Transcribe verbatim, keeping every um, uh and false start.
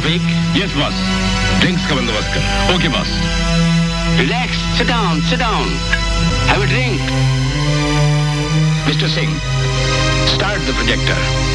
speak? Yes, boss. Drinks का बंदोबस्त कर. Okay, boss. Relax. Sit down. Sit down. Have a drink. Mister Singh, start the projector.